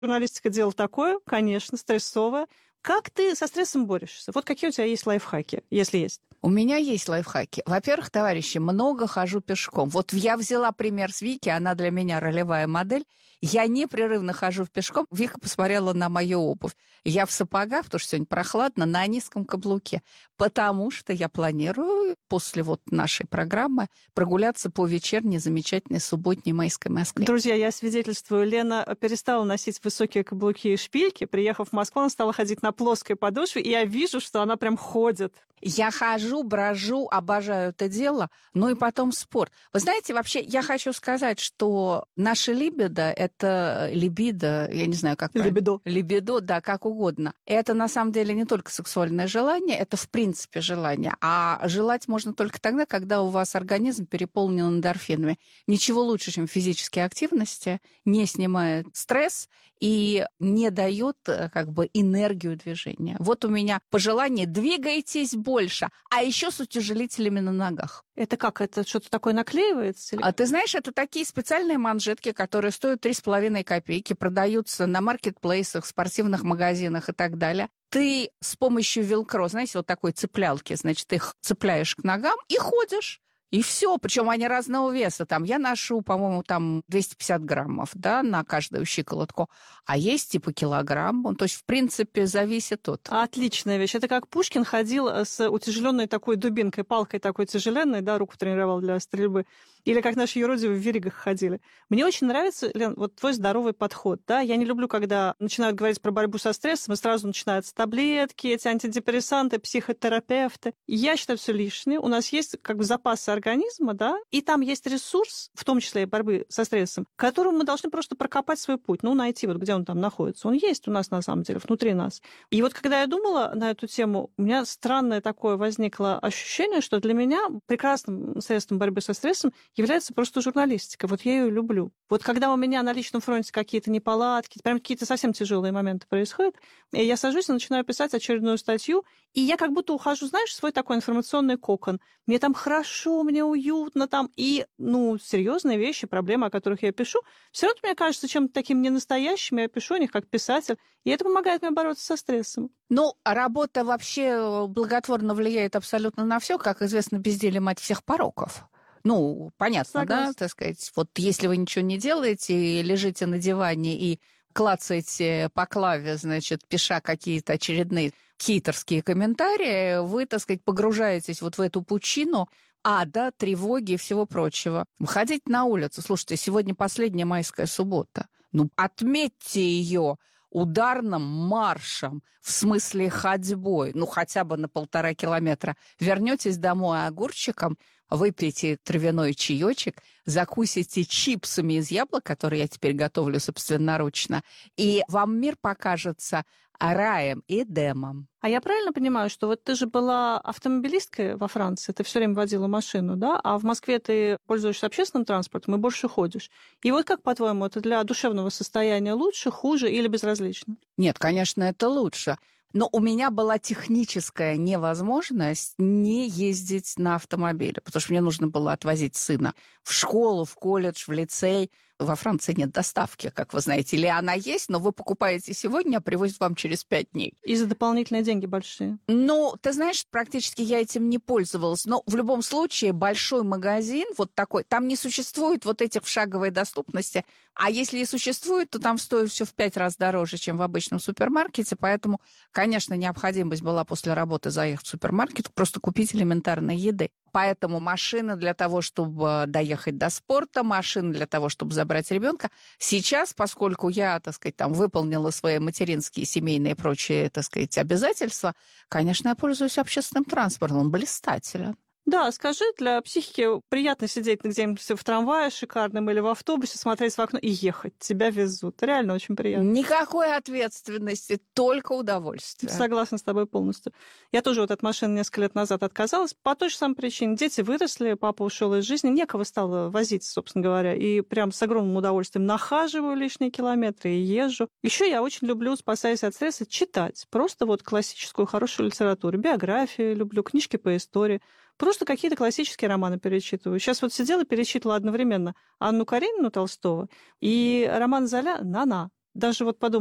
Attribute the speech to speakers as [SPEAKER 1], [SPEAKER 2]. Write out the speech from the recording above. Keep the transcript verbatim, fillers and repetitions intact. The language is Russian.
[SPEAKER 1] Журналистика дело такое, конечно, стрессовое. Как ты со стрессом борешься? Вот какие у тебя есть лайфхаки, если есть?
[SPEAKER 2] У меня есть лайфхаки. Во-первых, товарищи, много хожу пешком. Вот я взяла пример с Вики, она для меня ролевая модель. Я непрерывно хожу пешком. Вика посмотрела на мою обувь. Я в сапогах, потому что сегодня прохладно, на низком каблуке. Потому что я планирую после вот нашей программы прогуляться по вечерней замечательной субботней майской Москве.
[SPEAKER 1] Друзья, я свидетельствую, Лена перестала носить высокие каблуки и шпильки. Приехав в Москву, она стала ходить на плоской подошве, и я вижу, что она прям ходит.
[SPEAKER 2] Я хожу, брожу, обожаю это дело, ну и потом спорт. Вы знаете, вообще, я хочу сказать, что наша либидо, это либидо, я не знаю, как
[SPEAKER 1] Либидо.
[SPEAKER 2] правильно. Либидо, да, как угодно. Это на самом деле не только сексуальное желание, это в принципе желание. А желать можно только тогда, когда у вас организм переполнен эндорфинами. Ничего лучше, чем физические активности, не снимает стресс и не дает как бы энергию движения. Вот у меня пожелание: двигайтесь больше, а еще с утяжелителями на ногах.
[SPEAKER 1] Это как? Это что-то такое наклеивается? Или...
[SPEAKER 2] А ты знаешь, это такие специальные манжетки, которые стоят три с половиной копейки, продаются на маркетплейсах, спортивных магазинах и так далее. Ты с помощью велкро, знаете, вот такой цеплялки, значит, ты их цепляешь к ногам и ходишь. И все, причем они разного веса. Там я ношу, по-моему, там двести пятьдесят граммов, да, на каждую щиколотку. А есть типа килограмм. То есть, в принципе, зависит от...
[SPEAKER 1] Отличная вещь. Это как Пушкин ходил с утяжеленной такой дубинкой, палкой такой тяжеленной, да, руку тренировал для стрельбы. Или как наши юродивы в веригах ходили. Мне очень нравится, Лен, вот твой здоровый подход, да. Я не люблю, когда начинают говорить про борьбу со стрессом, и сразу начинаются таблетки, эти антидепрессанты, психотерапевты. Я считаю, все лишнее. У нас есть как бы запасы организма, да, и там есть ресурс, в том числе и борьбы со стрессом, которым мы должны просто прокопать свой путь, ну, найти, вот где он там находится. Он есть у нас, на самом деле, внутри нас. И вот когда я думала на эту тему, у меня странное такое возникло ощущение, что для меня прекрасным средством борьбы со стрессом является просто журналистика. Вот я ее люблю. Вот когда у меня на личном фронте какие-то неполадки, прям какие-то совсем тяжелые моменты происходят, и я сажусь и начинаю писать очередную статью, и я как будто ухожу, знаешь, в свой такой информационный кокон. Мне там хорошо, мне уютно там, и, ну, серьезные вещи, проблемы, о которых я пишу, все равно, мне кажется, чем-то таким ненастоящим, я пишу о них как писатель, и это помогает мне бороться со стрессом.
[SPEAKER 2] Ну, работа вообще благотворно влияет абсолютно на все, как известно, безделие мать всех пороков. Ну, понятно,
[SPEAKER 1] Согласна.
[SPEAKER 2] Да, так сказать. Вот если вы ничего не делаете, лежите на диване и клацаете по клаве, значит, пиша какие-то очередные хейтерские комментарии, вы, так сказать, погружаетесь вот в эту пучину ада, тревоги и всего прочего. Выходите на улицу. Слушайте, сегодня последняя майская суббота. Ну, отметьте ее ударным маршем, в смысле ходьбой, ну, хотя бы на полтора километра. Вернетесь домой огурчиком, выпейте травяной чаечек, закусите чипсами из яблок, которые я теперь готовлю собственноручно, и вам мир покажется раем и Эдемом.
[SPEAKER 1] А я правильно понимаю, что вот ты же была автомобилисткой во Франции, ты все время водила машину, да? А в Москве ты пользуешься общественным транспортом и больше ходишь. И вот как, по-твоему, это для душевного состояния лучше, хуже или безразлично?
[SPEAKER 2] Нет, конечно, это лучше. Но у меня была техническая невозможность не ездить на автомобиле, потому что мне нужно было отвозить сына в школу, в колледж, в лицей. Во Франции нет доставки, как вы знаете. Или она есть, но вы покупаете сегодня, а привозят вам через пять дней.
[SPEAKER 1] И за дополнительные деньги большие.
[SPEAKER 2] Ну, ты знаешь, практически я этим не пользовалась. Но в любом случае большой магазин вот такой, там не существует вот этих в шаговой доступности. А если и существует, то там стоит все в пять раз дороже, чем в обычном супермаркете. Поэтому, конечно, необходимость была после работы заехать в супермаркет, просто купить элементарной еды. Поэтому машина для того, чтобы доехать до спорта, машина для того, чтобы забрать ребенка. Сейчас, поскольку я, так сказать, там выполнила свои материнские, семейные и прочие, так сказать, обязательства, конечно, я пользуюсь общественным транспортом. Он блистателен.
[SPEAKER 1] Да, скажи, для психики приятно сидеть где-нибудь в трамвае шикарном или в автобусе, смотреть в окно и ехать. Тебя везут. Реально очень приятно.
[SPEAKER 2] Никакой ответственности, только удовольствие.
[SPEAKER 1] Согласна с тобой полностью. Я тоже вот от машины несколько лет назад отказалась по той же самой причине. Дети выросли, папа ушел из жизни, некого стало возить, собственно говоря. И прям с огромным удовольствием нахаживаю лишние километры и езжу. Еще я очень люблю, спасаясь от стресса, читать. Просто вот классическую хорошую литературу. Биографии люблю, книжки по истории. Просто какие-то классические романы перечитываю. Сейчас вот сидела, перечитывала одновременно Анну Каренину Толстого и роман Золя «Нана». даже вот подумать,